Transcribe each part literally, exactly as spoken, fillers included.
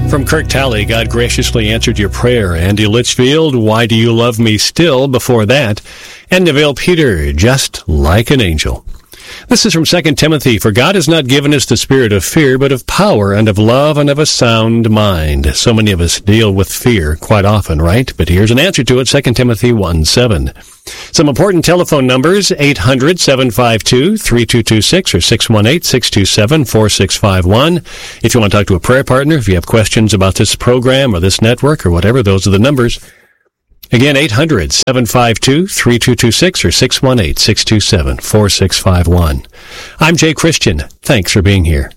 From Kirk Talley, God graciously answered your prayer. Andy Litchfield, Why Do You Love Me Still? Before that. And Neville Peter, Just Like an Angel. This is from Second Timothy. For God has not given us the spirit of fear, but of power and of love and of a sound mind. So many of us deal with fear quite often, right? But here's an answer to it, Second Timothy one seven. Some important telephone numbers, eight hundred, seven five two, three two two six or six one eight, six two seven, four six five one. If you want to talk to a prayer partner, if you have questions about this program or this network or whatever, those are the numbers. Again, eight hundred, seven five two, three two two six or six one eight, six two seven, four six five one. I'm Jay Christian. Thanks for being here.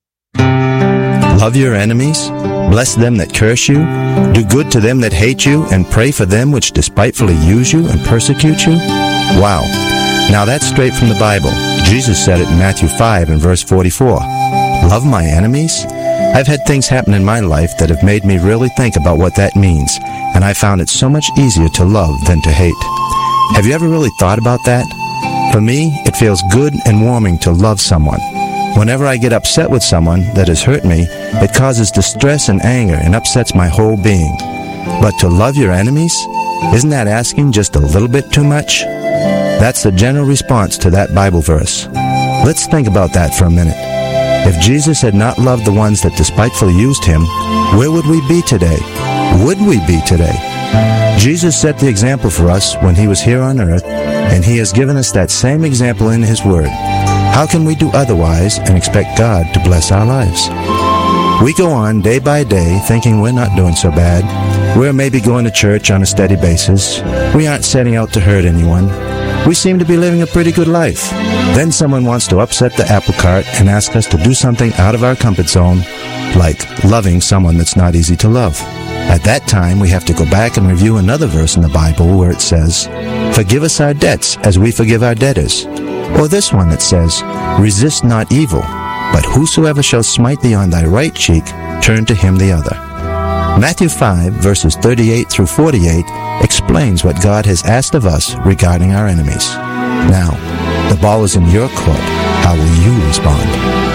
Love your enemies, bless them that curse you, do good to them that hate you, and pray for them which despitefully use you and persecute you. Wow. Now that's straight from the Bible. Jesus said it in Matthew five and verse forty-four. Love my enemies? I've had things happen in my life that have made me really think about what that means, and I found it so much easier to love than to hate. Have you ever really thought about that? For me, it feels good and warming to love someone. Whenever I get upset with someone that has hurt me, it causes distress and anger and upsets my whole being. But to love your enemies? Isn't that asking just a little bit too much? That's the general response to that Bible verse. Let's think about that for a minute. If Jesus had not loved the ones that despitefully used him, where would we be today? Would we be today? Jesus set the example for us when he was here on earth, and he has given us that same example in his word. How can we do otherwise and expect God to bless our lives? We go on day by day thinking we're not doing so bad. We're maybe going to church on a steady basis. We aren't setting out to hurt anyone. We seem to be living a pretty good life. Then someone wants to upset the apple cart and ask us to do something out of our comfort zone, like loving someone that's not easy to love. At that time, we have to go back and review another verse in the Bible where it says, forgive us our debts as we forgive our debtors. Or this one that says, resist not evil, but whosoever shall smite thee on thy right cheek, turn to him the other. Matthew five, verses thirty-eight through forty-eight, explains what God has asked of us regarding our enemies. Now, the ball is in your court. How will you respond?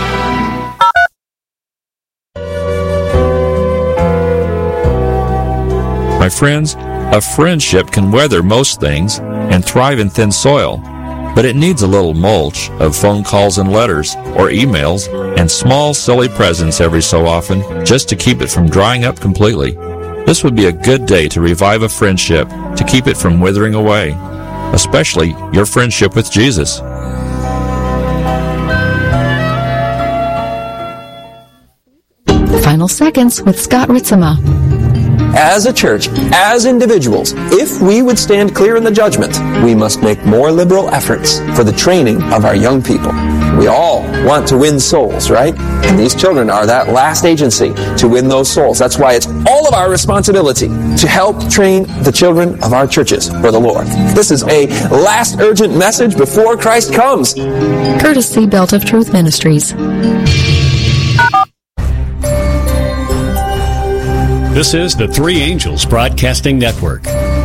My friends, a friendship can weather most things and thrive in thin soil, but it needs a little mulch of phone calls and letters or emails and small, silly presents every so often just to keep it from drying up completely. This would be a good day to revive a friendship to keep it from withering away, especially your friendship with Jesus. Final Seconds with Scott Ritzema. As a church, as individuals, if we would stand clear in the judgment, we must make more liberal efforts for the training of our young people. We all want to win souls, right? And these children are that last agency to win those souls. That's why it's all of our responsibility to help train the children of our churches for the Lord. This is a last urgent message before Christ comes. Courtesy Belt of Truth Ministries. This is the Three Angels Broadcasting Network.